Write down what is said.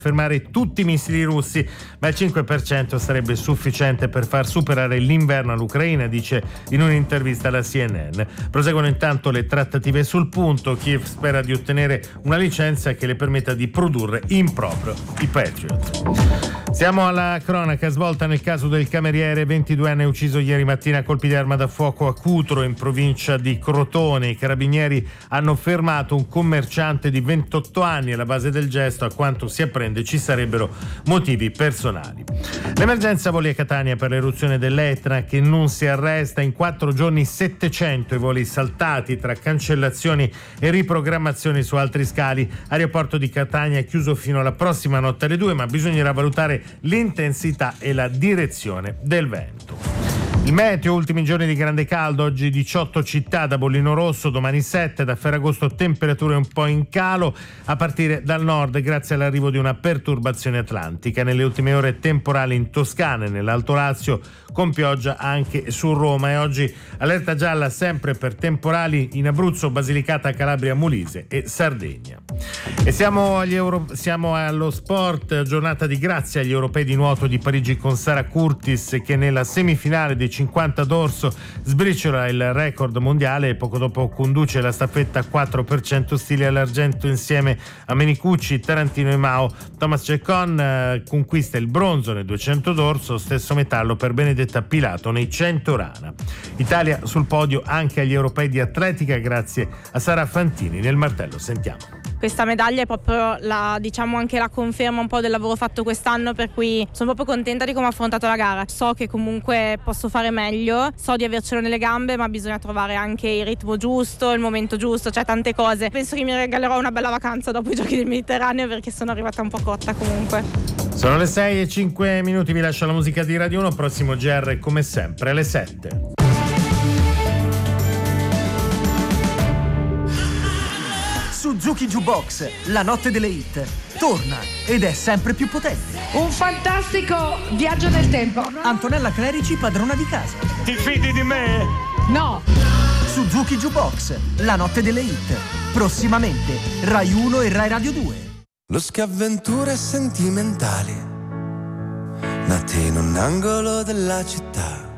fermare tutti i missili russi, ma il 5% sarebbe sufficiente per far superare l'inverno all'Ucraina, dice in un'intervista alla CNN. Proseguono intanto le trattative sul punto. Kiev spera di ottenere una licenza che le permetta di produrre in proprio i Patriot. Siamo alla cronaca svolta nel caso del cameriere 22enne ucciso ieri mattina a colpi di arma da fuoco a Cutro, in provincia di Crotone. I carabinieri hanno fermato un commerciante di 28 anni. Alla base del gesto, a quanto si apprende, ci sarebbero motivi personali. L'emergenza voli a Catania per l'eruzione dell'Etna, che non si arresta. In 4 giorni 700 i voli saltati tra cancellazioni e riprogrammazioni su altri scali. Aeroporto di Catania è chiuso fino alla prossima notte alle 2, ma bisognerà valutare l'intensità e la direzione del vento. Il meteo, ultimi giorni di grande caldo, oggi 18 città da bollino rosso, domani 7, da Ferragosto temperature un po' in calo a partire dal nord grazie all'arrivo di una perturbazione atlantica. Nelle ultime ore temporali in Toscana e nell'Alto Lazio, con pioggia anche su Roma, e oggi allerta gialla sempre per temporali in Abruzzo, Basilicata, Calabria, Molise e Sardegna. E siamo allo sport, giornata di grazia agli europei di nuoto di Parigi con Sara Curtis, che nella semifinale dei 50 d'orso sbriciola il record mondiale e poco dopo conduce la staffetta 4% stile all'argento insieme a Menicucci, Tarantino e Mao. Thomas Ceccon conquista il bronzo nel 200 d'orso, stesso metallo per Benedetta Pilato nei 100 rana. Italia sul podio anche agli europei di atletica grazie a Sara Fantini nel martello. Sentiamo. Questa medaglia è proprio anche la conferma un po' del lavoro fatto quest'anno, per cui sono proprio contenta di come ho affrontato la gara. So che comunque posso fare meglio, so di avercelo nelle gambe, ma bisogna trovare anche il ritmo giusto, il momento giusto, cioè tante cose. Penso che mi regalerò una bella vacanza dopo i giochi del Mediterraneo, perché sono arrivata un po' cotta comunque. Sono le 6:05, vi lascio la musica di Radio 1, prossimo GR come sempre alle 7. Suzuki Jukebox, la notte delle hit, torna ed è sempre più potente. Un fantastico viaggio nel tempo. Antonella Clerici, padrona di casa. Ti fidi di me? No. Suzuki Jukebox, la notte delle hit, prossimamente Rai 1 e Rai Radio 2. Lo schiavventure sentimentali nate in un angolo della città.